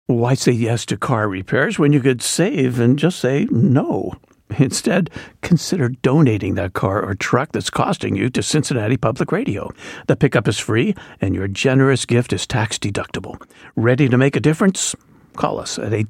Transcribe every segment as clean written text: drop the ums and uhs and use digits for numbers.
Why say yes to car repairs when you could save and just say no? Instead, consider donating that car or truck that's costing you to Cincinnati Public Radio. The pickup is free, and your generous gift is tax-deductible. Ready to make a difference? Call us at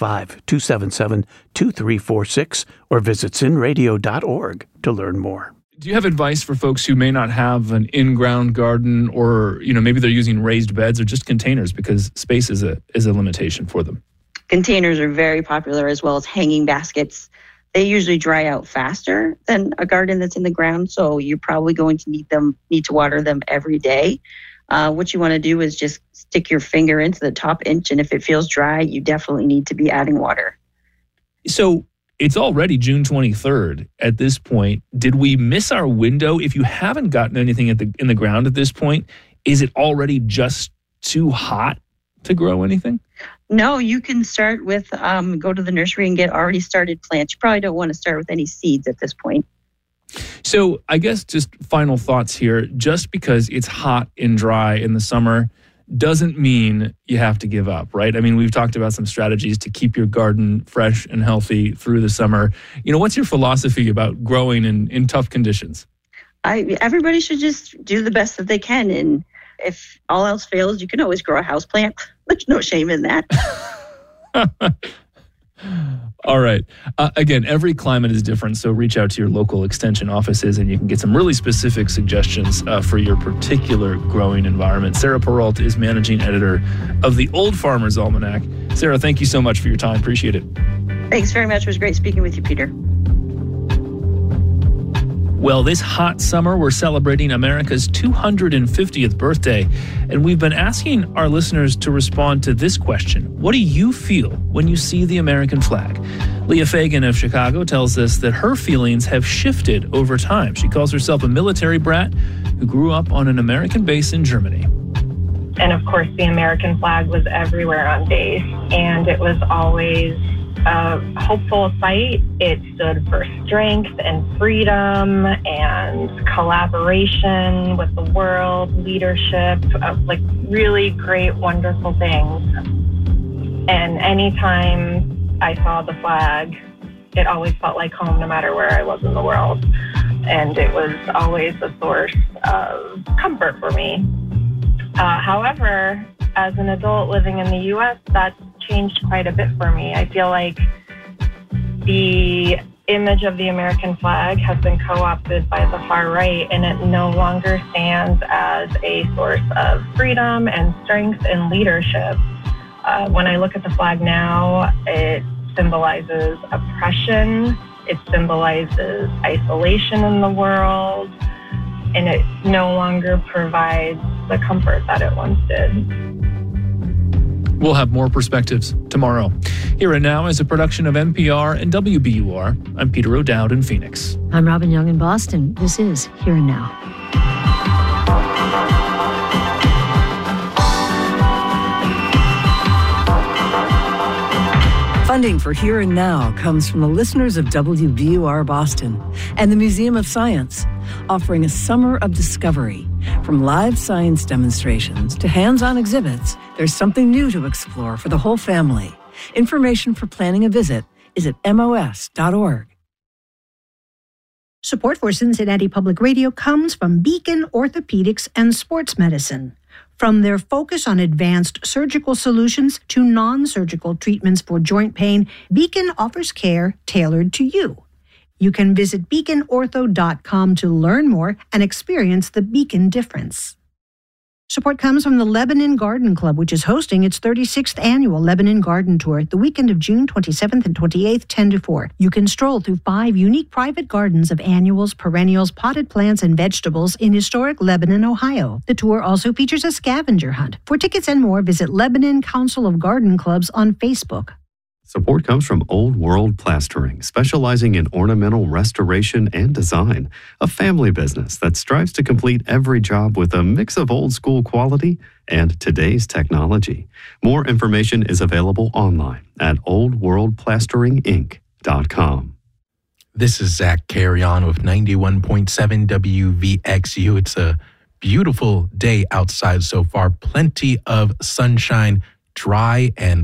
855-277-2346 or visit cinradio.org to learn more. Do you have advice for folks who may not have an in-ground garden, or maybe they're using raised beds or just containers because space is a limitation for them? Containers are very popular, as well as hanging baskets. They usually dry out faster than a garden that's in the ground, so you're probably going to need to water them every day. What you want to do is just stick your finger into the top inch, and if it feels dry, you definitely need to be adding water. So it's already June 23rd at this point. Did we miss our window? If you haven't gotten anything in the ground at this point, is it already just too hot to grow anything? No, you can start with, go to the nursery and get already started plants. You probably don't want to start with any seeds at this point. So I guess just final thoughts here. Just because it's hot and dry in the summer doesn't mean you have to give up, right? I mean, we've talked about some strategies to keep your garden fresh and healthy through the summer. What's your philosophy about growing in tough conditions? Everybody should just do the best that they can. And if all else fails, you can always grow a houseplant. There's no shame in that. All right. Again, every climate is different, so reach out to your local extension offices and you can get some really specific suggestions for your particular growing environment. Sarah Perrault is managing editor of the Old Farmer's Almanac. Sarah, thank you so much for your time. Appreciate it. Thanks very much. It was great speaking with you, Peter. Well, this hot summer, we're celebrating America's 250th birthday, and we've been asking our listeners to respond to this question. What do you feel when you see the American flag? Leah Fagan of Chicago tells us that her feelings have shifted over time. She calls herself a military brat who grew up on an American base in Germany. And of course, the American flag was everywhere on base, and it was always a hopeful sight. It stood for strength and freedom and collaboration with the world, leadership, really great, wonderful things. And anytime I saw the flag, it always felt like home, no matter where I was in the world. And it was always a source of comfort for me. However, as an adult living in the U.S., that's changed quite a bit for me. I feel like the image of the American flag has been co-opted by the far right, and it no longer stands as a source of freedom and strength and leadership. When I look at the flag now, it symbolizes oppression, it symbolizes isolation in the world, and it no longer provides the comfort that it once did. We'll have more perspectives tomorrow. Here and Now is a production of NPR and WBUR. I'm Peter O'Dowd in Phoenix. I'm Robin Young in Boston. This is Here and Now. Funding for Here and Now comes from the listeners of WBUR Boston and the Museum of Science, offering a summer of discovery. From live science demonstrations to hands-on exhibits, there's something new to explore for the whole family. Information for planning a visit is at mos.org. Support for Cincinnati Public Radio comes from Beacon Orthopedics and Sports Medicine. From their focus on advanced surgical solutions to non-surgical treatments for joint pain, Beacon offers care tailored to you. You can visit beaconortho.com to learn more and experience the Beacon difference. Support comes from the Lebanon Garden Club, which is hosting its 36th annual Lebanon Garden Tour the weekend of June 27th and 28th, 10 to 4. You can stroll through 5 unique private gardens of annuals, perennials, potted plants, and vegetables in historic Lebanon, Ohio. The tour also features a scavenger hunt. For tickets and more, visit Lebanon Council of Garden Clubs on Facebook. Support comes from Old World Plastering, specializing in ornamental restoration and design, a family business that strives to complete every job with a mix of old school quality and today's technology. More information is available online at oldworldplasteringinc.com. This is Zach Carrion with 91.7 WVXU. It's a beautiful day outside so far, plenty of sunshine, dry and